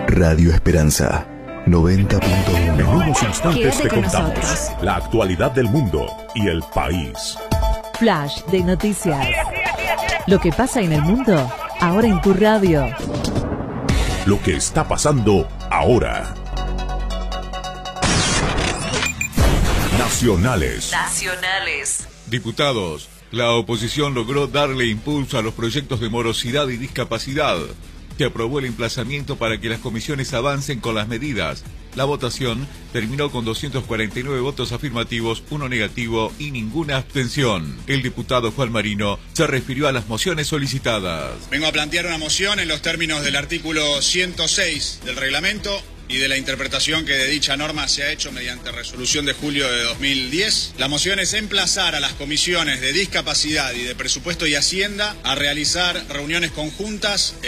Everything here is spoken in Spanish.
Radio Esperanza 90.1. En unos instantes Quédate te con contamos nosotros. la actualidad del mundo y el país. Flash de noticias. Lo que pasa en el mundo, ahora en tu radio. Lo que está pasando ahora. Nacionales. Diputados, la oposición logró darle impulso a los proyectos de morosidad y discapacidad. Se aprobó el emplazamiento para que las comisiones avancen con las medidas. La votación terminó con 249 votos afirmativos, 1 negativo y ninguna abstención. El diputado Juan Marino se refirió a las mociones solicitadas. Vengo a plantear una moción en los términos del artículo 106 del reglamento y de la interpretación que de dicha norma se ha hecho mediante resolución de julio de 2010. La moción es emplazar a las comisiones de discapacidad y de presupuesto y hacienda a realizar reuniones conjuntas